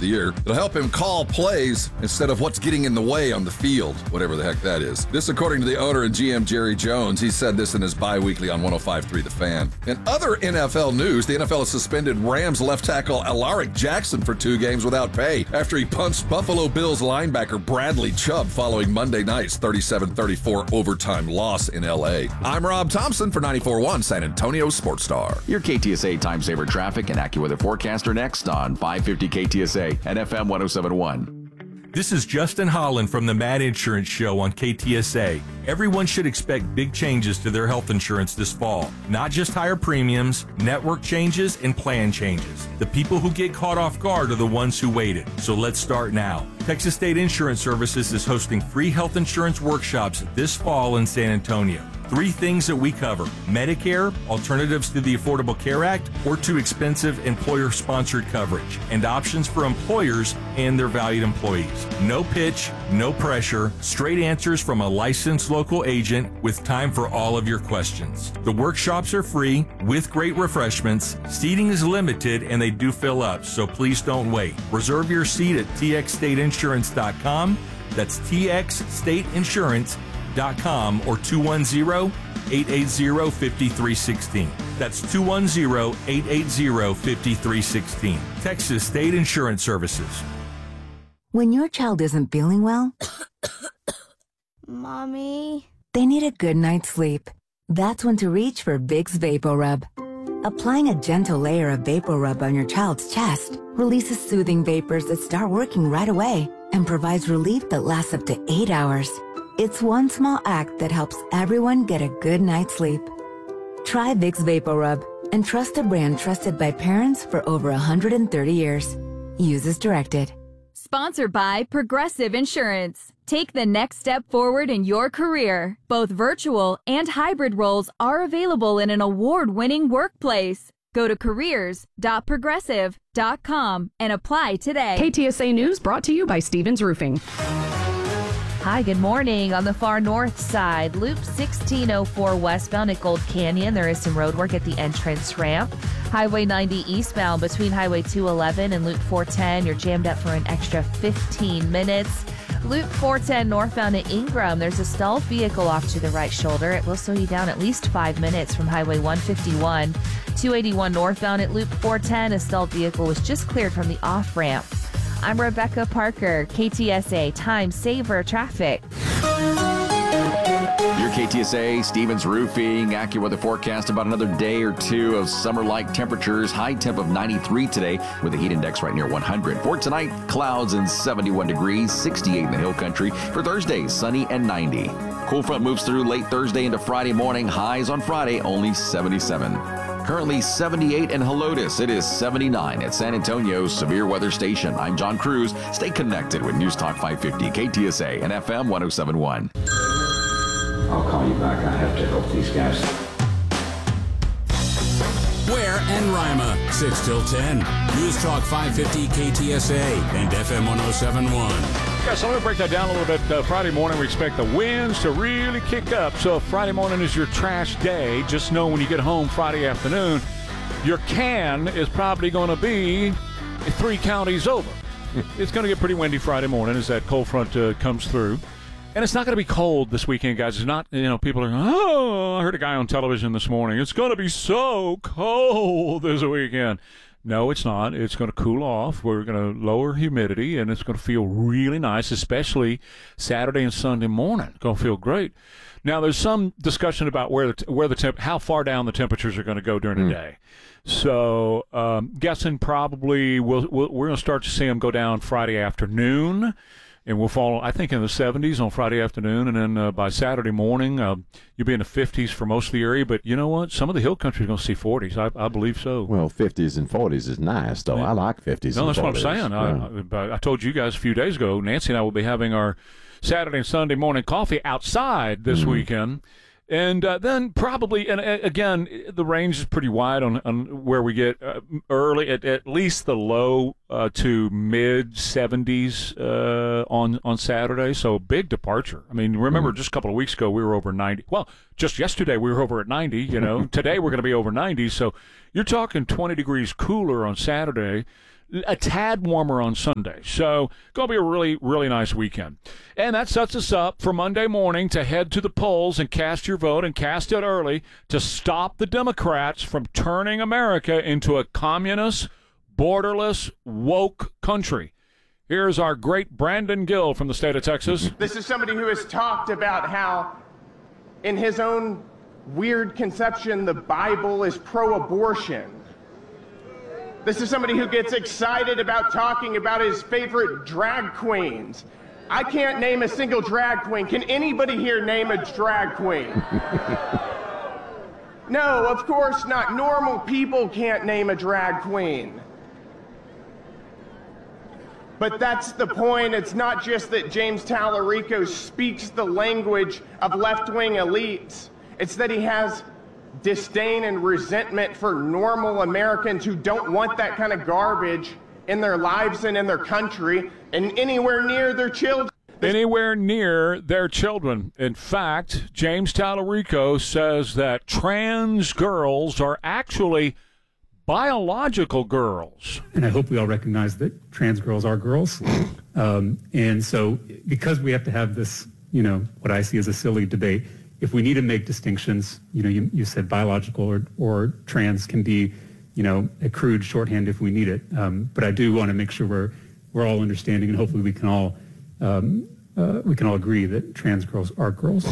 the year. It'll help him call plays instead of what's getting in the way on the field, whatever the heck that is. This according to the owner and GM Jerry Jones. He said this in his bi-weekly on 105.3 The Fan. In other NFL news, the NFL has suspended Rams left tackle Alaric Jackson for 2 games without pay after he punched Buffalo Bills linebacker Bradley Chubb following Monday night's 37-34 overtime loss in L.A. I'm Rob Thompson for 94.1 San Antonio Sports Star. Your KTSA Time Saver traffic and AccuWeather forecast are next on 550 KTSA and FM 107.1. This is Justin Holland from the Mad Insurance Show on KTSA. Everyone should expect big changes to their health insurance this fall. Not just higher premiums, network changes, and plan changes. The people who get caught off guard are the ones who waited. So let's start now. Texas State Insurance Services is hosting free health insurance workshops this fall in San Antonio. 3 things that we cover: Medicare, alternatives to the Affordable Care Act, or too expensive employer-sponsored coverage, and options for employers and their valued employees. No pitch, no pressure, straight answers from a licensed local agent with time for all of your questions. The workshops are free with great refreshments. Seating is limited and they do fill up, so please don't wait. Reserve your seat at txstateinsurance.com. That's txstateinsurance.com or 210-880-5316. That's 210-880-5316. Texas State Insurance Services. When your child isn't feeling well, Mommy, they need a good night's sleep. That's when to reach for Vicks VapoRub. Applying a gentle layer of VapoRub on your child's chest releases soothing vapors that start working right away and provides relief that lasts up to 8 hours. It's one small act that helps everyone get a good night's sleep. Try Vicks VapoRub and trust a brand trusted by parents for over 130 years. Use as directed. Sponsored by Progressive Insurance. Take the next step forward in your career. Both virtual and hybrid roles are available in an award-winning workplace. Go to careers.progressive.com and apply today. KTSA News brought to you by Stevens Roofing. Hi, good morning. On the far north side, Loop 1604 westbound at Gold Canyon, there is some road work at the entrance ramp. Highway 90 eastbound between Highway 211 and Loop 410, you're jammed up for an extra 15 minutes. Loop 410 northbound at Ingram, there's a stalled vehicle off to the right shoulder. It will slow you down at least 5 minutes from Highway 151. 281 northbound at Loop 410, a stalled vehicle was just cleared from the off-ramp. I'm Rebecca Parker, KTSA Time Saver Traffic. Your KTSA, Stevens Roofing, AccuWeather forecast about another day or two of summer-like temperatures. High temp of 93 today with a heat index right near 100. For tonight, clouds and 71 degrees, 68 in the hill country. For Thursday, sunny and 90. Cool front moves through late Thursday into Friday morning. Highs on Friday, only 77. Currently 78 in Helotes. It is 79 at San Antonio's Severe Weather Station. I'm John Cruz. Stay connected with News Talk 550, KTSA, and FM 107.1. I'll call you back. I have to help these guys. Ware and Rima, 6 till 10. News Talk 550 KTSA and FM 107.1. Yeah, so let me break that down a little bit. Friday morning, we expect the winds to really kick up. So if Friday morning is your trash day, just know when you get home Friday afternoon, your can is probably going to be 3 counties over. It's going to get pretty windy Friday morning as that cold front comes through. And it's not going to be cold this weekend, guys. It's not, people are going, oh, I heard a guy on television this morning. It's going to be so cold this weekend. No, it's not. It's going to cool off. We're going to lower humidity, and it's going to feel really nice, especially Saturday and Sunday morning. It's going to feel great. Now, there's some discussion about how far down the temperatures are going to go during the day. So, guessing probably we're going to start to see them go down Friday afternoon. And we'll fall, I think, in the 70s on Friday afternoon. And then by Saturday morning, you'll be in the 50s for most of the area. But you know what? Some of the hill country is going to see 40s. I believe so. Well, 50s and 40s is nice, though. Yeah. I like 50s no, and 40s. That's what I'm saying. Yeah. I told you guys a few days ago, Nancy and I will be having our Saturday and Sunday morning coffee outside this weekend. And then probably, and again, the range is pretty wide on where we get early, at least the low to mid-70s on Saturday. So big departure. I mean, remember just a couple of weeks ago we were over 90. Well, just yesterday we were over at 90, Today we're going to be over 90. So you're talking 20 degrees cooler on Saturday. a tad warmer on Sunday. So going to be a really, really nice weekend. And that sets us up for Monday morning to head to the polls and cast your vote, and cast it early to stop the Democrats from turning America into a communist, borderless, woke country. Here's our great Brandon Gill from the state of Texas. This is somebody who has talked about how, in his own weird conception, the Bible is pro-abortion. This is somebody who gets excited about talking about his favorite drag queens. I can't name a single drag queen. Can anybody here name a drag queen? No, of course not. Normal people can't name a drag queen. But that's the point. It's not just that James Tallarico speaks the language of left-wing elites. It's that he has disdain and resentment for normal Americans who don't want that kind of garbage in their lives and in their country and anywhere near their children. Anywhere near their children. In fact, James Tallarico says that trans girls are actually biological girls. And I hope we all recognize that trans girls are girls. And so because we have to have this, what I see as a silly debate, if we need to make distinctions, you said biological or trans can be, a crude shorthand if we need it. But I do want to make sure we're all understanding, and hopefully we can all agree that trans girls are girls.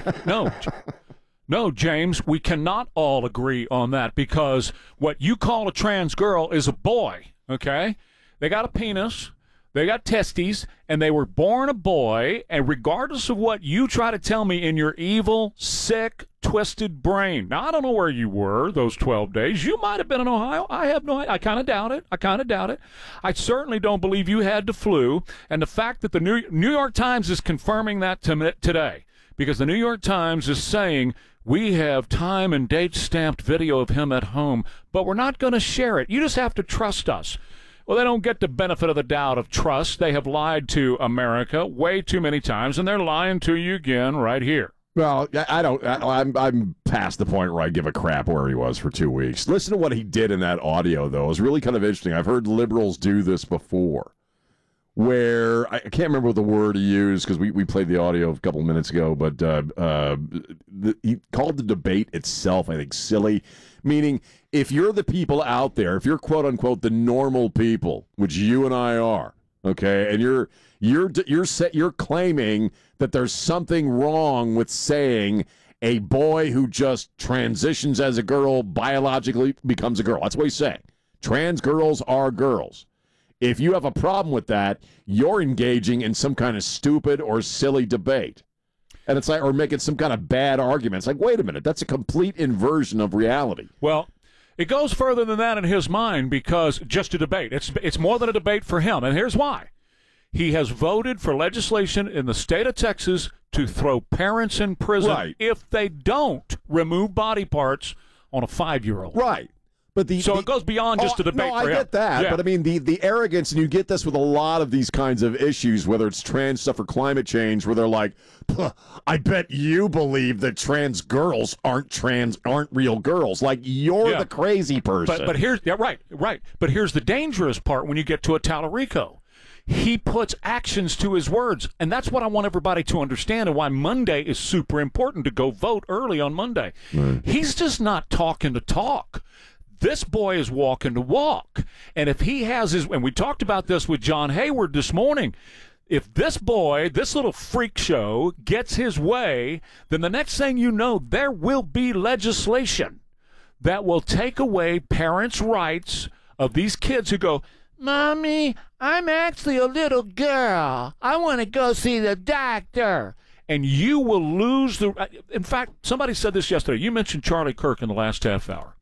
No, James, we cannot all agree on that, because what you call a trans girl is a boy, okay? They got a penis, they got testes, and they were born a boy, and regardless of what you try to tell me in your evil, sick, twisted brain. Now, I don't know where you were those 12 days. You might have been in Ohio. I have no idea. I kind of doubt it. I certainly don't believe you had the flu, and the fact that the New York Times is confirming that today, because the New York Times is saying, we have time and date stamped video of him at home, but we're not going to share it. You just have to trust us. Well, they don't get the benefit of the doubt of trust. They have lied to America way too many times, and they're lying to you again right here. Well, I'm past the point where I give a crap where he was for 2 weeks. Listen to what he did in that audio, though. It was really kind of interesting. I've heard liberals do this before, where I can't remember what the word he used because we played the audio a couple of minutes ago, but he called the debate itself, I think, silly, meaning if you're the people out there, if you're quote unquote the normal people, which you and I are, okay, and you're claiming that there's something wrong with saying a boy who just transitions as a girl biologically becomes a girl. That's what he's saying. Trans girls are girls. If you have a problem with that, you're engaging in some kind of stupid or silly debate. And it's like, or making some kind of bad argument. It's like, wait a minute, that's a complete inversion of reality. Well, it goes further than that in his mind, because just a debate. It's more than a debate for him, and here's why. He has voted for legislation in the state of Texas to throw parents in prison if they don't remove body parts on a 5-year-old. Right. But so it goes beyond just a debate for him. I get that, yeah. But I mean the arrogance, and you get this with a lot of these kinds of issues, whether it's trans stuff or climate change, where they're like, I bet you believe that trans girls aren't real girls. Like, you're the crazy person. But here's right. But here's the dangerous part when you get to a Tallarico. He puts actions to his words, and that's what I want everybody to understand, and why Monday is super important to go vote early on Monday. Right. He's just not talking to talk. This boy is walking to walk. And if he has his, and we talked about this with John Hayward this morning, if this boy, this little freak show, gets his way, then the next thing you know, there will be legislation that will take away parents' rights of these kids who go, Mommy, I'm actually a little girl. I want to go see the doctor. And you will lose the, in fact, somebody said this yesterday. You mentioned Charlie Kirk in the last half hour.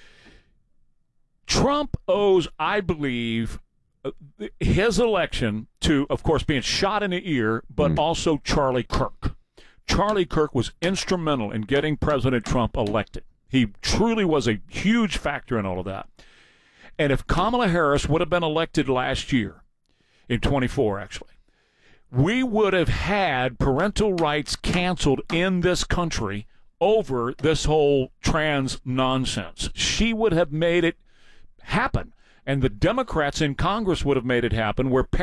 Trump owes, I believe, his election to, of course, being shot in the ear, but also Charlie Kirk. Charlie Kirk was instrumental in getting President Trump elected. He truly was a huge factor in all of that. And if Kamala Harris would have been elected last year, in 24 actually, we would have had parental rights canceled in this country over this whole trans nonsense. She would have made it happen. And the Democrats in Congress would have made it happen, where